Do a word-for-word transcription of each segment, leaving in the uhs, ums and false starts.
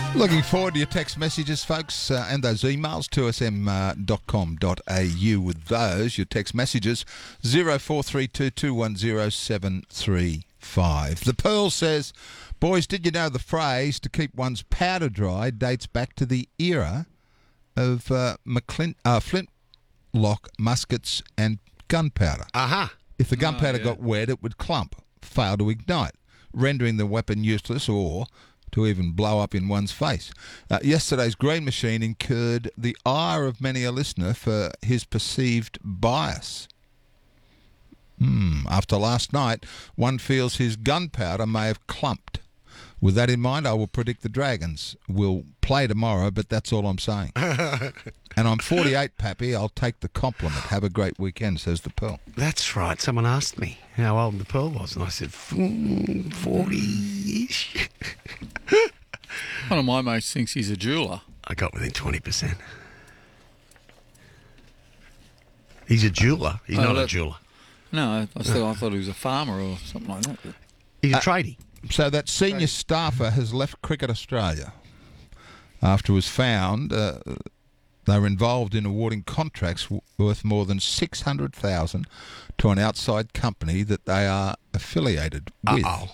Looking forward to your text messages, folks, uh, and those emails, two s m dot com dot a u with those. Your text messages, zero four three two two one zero seven three five. The Pearl says, boys, did you know the phrase to keep one's powder dry dates back to the era of uh, McClin- uh, flintlock muskets and gunpowder? Aha. If the gunpowder Oh, yeah. got wet, it would clump, fail to ignite, rendering the weapon useless or to even blow up in one's face. Uh, yesterday's Green Machine incurred the ire of many a listener for his perceived bias. Hmm. After last night, one feels his gunpowder may have clumped. With that in mind, I will predict the Dragons will play tomorrow, but that's all I'm saying. And I'm forty-eight, Pappy. I'll take the compliment. Have a great weekend, says the Pearl. That's right. Someone asked me how old the Pearl was, and I said, "Mm, forty-ish. One of my mates thinks he's a jeweller. I got within twenty percent. He's a jeweller. He's Oh, not a that- jeweller. No, I, I, thought, I thought he was a farmer or something like that. But He's a Uh, tradie. So that senior staffer has left Cricket Australia after it was found uh, they were involved in awarding contracts w- worth more than six hundred thousand dollars to an outside company that they are affiliated with. Uh-oh.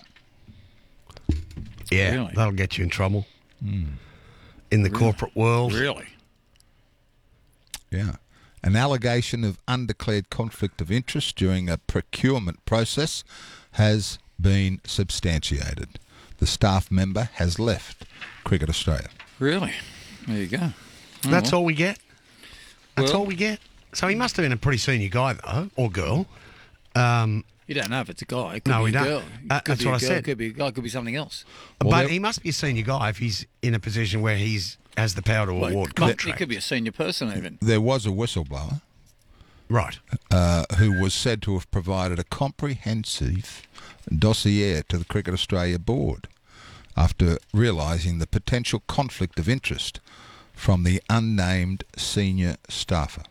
Yeah, Really? that'll get you in trouble. Mm. In the corporate world. really? Yeah. An allegation of undeclared conflict of interest during a procurement process has been substantiated. The staff member has left Cricket Australia. Really? There you go. Oh, That's well. all we get. That's Well- all we get. So he must have been a pretty senior guy, though, or girl. Um, You don't know if it's a guy. It could No, be we a don't. girl. Uh, It could that's be a what I girl, said. It could be a guy. It could be something else. Well, but there- he must be a senior guy if he's in a position where he's has the power to Well, award it, could, it contracts. could be a senior person even. There was a whistleblower Right. uh, who was said to have provided a comprehensive dossier to the Cricket Australia board after realising the potential conflict of interest from the unnamed senior staffer.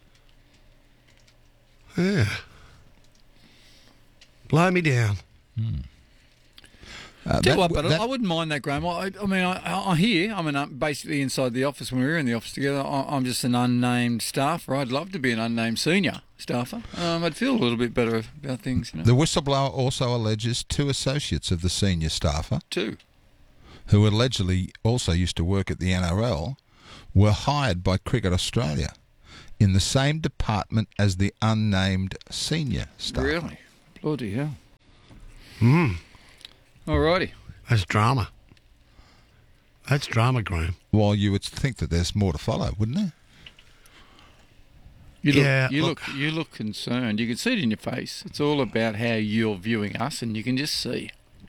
Yeah. Blow me down. Uh, Tell that- you what, but that- I wouldn't mind that, Graham. I, I mean, I, I hear, I mean, I'm basically inside the office when we were in the office together. I, I'm just an unnamed staffer. I'd love to be an unnamed senior staffer. Um, I'd feel a little bit better about things, you know, The whistleblower also alleges two associates of the senior staffer, too. who allegedly also used to work at the N R L, were hired by Cricket Australia in the same department as the unnamed senior staffer. Really? Bloody hell. Hmm. Alrighty. That's drama. That's drama, Graham. While you would think that there's more to follow, wouldn't there? You look, Yeah, you look- look, you look concerned. You can see it in your face. It's all about how you're viewing us, and you can just see.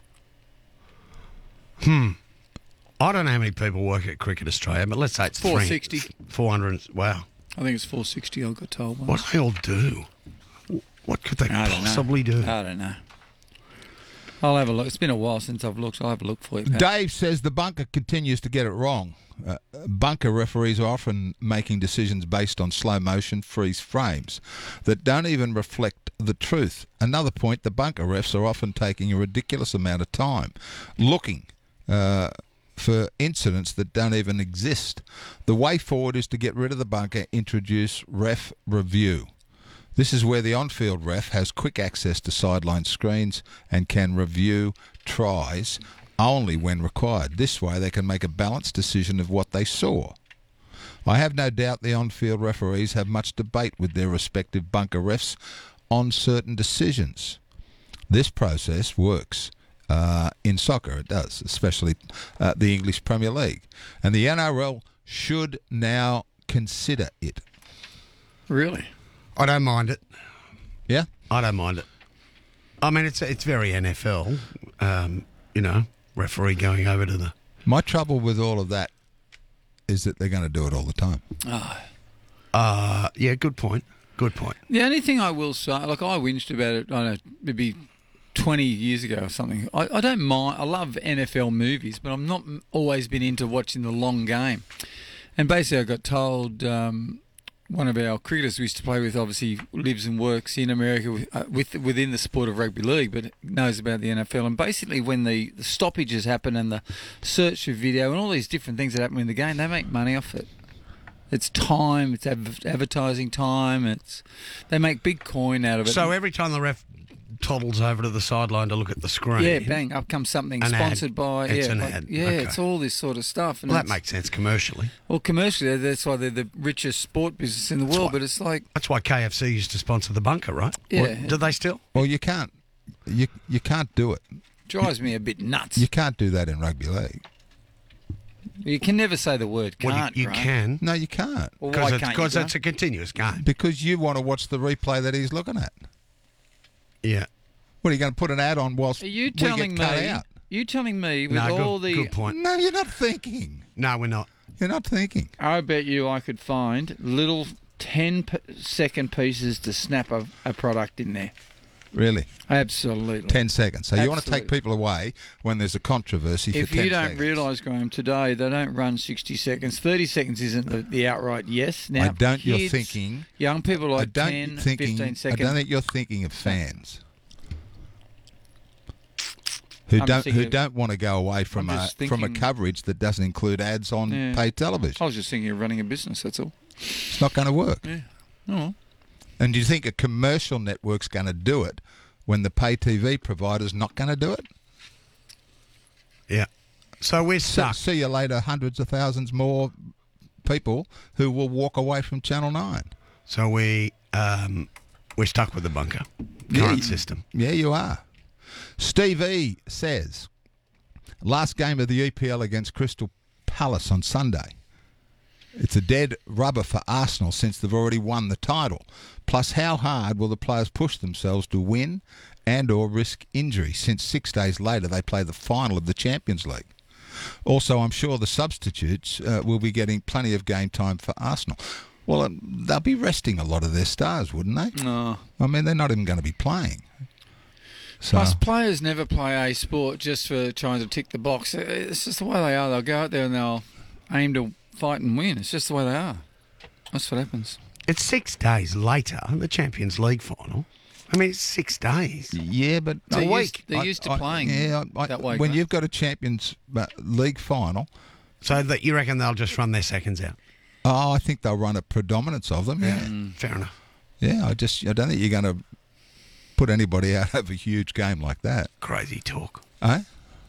Hmm. I don't know how many people work at Cricket Australia, but let's say it's four sixty. four hundred. Wow. I think it's four sixty. I got told once. What do they all do? What could they I don't know. possibly do? I don't know. I'll have a look. It's been a while since I've looked. I'll have a look for you. Pat. Dave says the bunker continues to get it wrong. Uh, bunker referees are often making decisions based on slow motion freeze frames that don't even reflect the truth. Another point, the bunker refs are often taking a ridiculous amount of time looking uh, for incidents that don't even exist. The way forward is to get rid of the bunker, introduce ref review. This is where the on-field ref has quick access to sideline screens and can review tries only when required. This way they can make a balanced decision of what they saw. I have no doubt the on-field referees have much debate with their respective bunker refs on certain decisions. This process works uh, in soccer, it does, especially uh, the English Premier League. And the N R L should now consider it. Really? I don't mind it. Yeah? I don't mind it. I mean, it's it's very N F L, um, you know, referee going over to the... My trouble with all of that is that they're going to do it all the time. Oh. Uh, yeah, good point. Good point. The only thing I will say, like I whinged about it, I don't know, maybe twenty years ago or something. I, I don't mind. I love N F L movies, but I'm not always been into watching the long game. And basically, I got told um, one of our cricketers we used to play with obviously lives and works in America with, uh, with within the sport of rugby league, but knows about the N F L. And basically, when the, the stoppages happen and the search for video and all these different things that happen in the game, they make money off it. It's time, it's adv- advertising time. It's they make big coin out of it. So every time the ref toddles over to the sideline to look at the screen, yeah, bang, up comes something an sponsored ad. by. It's yeah, an like- ad. yeah, Okay. it's all this sort of stuff. And well, that it's- makes sense commercially. Well, commercially, that's why they're the richest sport business in the world. why- But it's like, That's why K F C used to sponsor the bunker, right? Yeah. Or do they still? Well, you can't. You you can't do it. drives me a bit nuts. You can't do that in rugby league. You can never say the word Well, can't. you, you Graham. can. No, you can't. Well, Because why it's, can't you? 'cause Graham? it's a continuous game. Because you want to watch the replay that he's looking at. Yeah. What, are you going to put an ad on whilst Are you we telling get cut me? out? You telling me with No, good, all the? good point. No, you're not thinking. No, we're not. You're not thinking. I bet you I could find little ten p- second pieces to snap a, a product in there. Really? Absolutely. Ten seconds. So you want to take Absolutely. people away when there's a controversy for If ten you don't seconds. realise, Graham, today they don't run sixty seconds. thirty seconds isn't the, the outright yes. Now, I don't you're kids, thinking. young people I like don't ten, thinking. fifteen I seconds. don't think you're thinking of fans who I'm don't thinking who of- don't want to go away from I'm a just from a thinking- coverage that doesn't include ads on Yeah. paid television. I was just thinking of running a business, that's all. It's not going to work. Yeah. Oh. And do you think a commercial network's going to do it when the pay T V provider's not going to do it? Yeah. So we're See, stuck. see you later, hundreds of thousands more people who will walk away from Channel nine. So we um, we're stuck with the bunker Yeah, current you- system. Yeah, you are. Steve E says, last game of the E P L against Crystal Palace on Sunday. It's a dead rubber for Arsenal since they've already won the title. Plus, how hard will the players push themselves to win and or risk injury since six days later they play the final of the Champions League? Also, I'm sure the substitutes uh, will be getting plenty of game time for Arsenal. Well, um, they'll be resting a lot of their stars, wouldn't they? No. I mean, they're not even going to be playing. So, Plus, players never play a sport just for trying to tick the box. It's just the way they are. They'll go out there and they'll aim to fight and win. It's just the way they are. That's what happens. It's six days later, the Champions League final. I mean, it's six days. yeah, but They're a used- week. they're I- used to I- playing yeah, I, I, that way, when Grant. you've got a Champions uh, League final, So that you reckon they'll just run their seconds out? oh, I think they'll run a predominance of them. Yeah, Mm. Fair enough. yeah. I just I don't think you're going to put anybody out of a huge game like that. Crazy talk. Eh?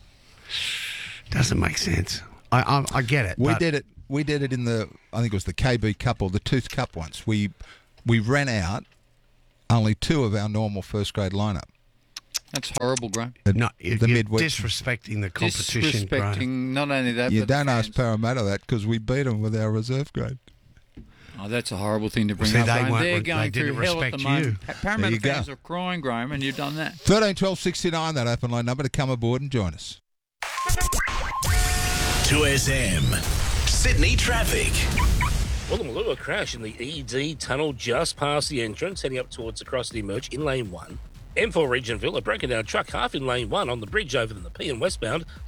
Doesn't make sense. I I, I get it. We but did it. We did it in the I think it was the K B Cup or the Tooth Cup once. We we ran out only two of our normal first grade lineup. That's horrible, Graham. At No, you- the you're midweek. disrespecting the competition, Graham. Disrespecting not only that, You but the don't ask fans. Parramatta that because we beat them with our reserve grade. Oh, that's a horrible thing to bring See, up. they Graham. weren't- They're they going didn't through hell at the respect moment. you. Pa- Parramatta There you go. fans are crying, Graham, and you've done that. Thirteen twelve sixty nine. That open line number to come aboard and join us. two S M. Sydney traffic. Woolloomooloo, a crash in the E D tunnel just past the entrance, heading up towards the Crossity Merge in lane one. M four Regentville, a broken down truck half in lane one on the bridge over the P and westbound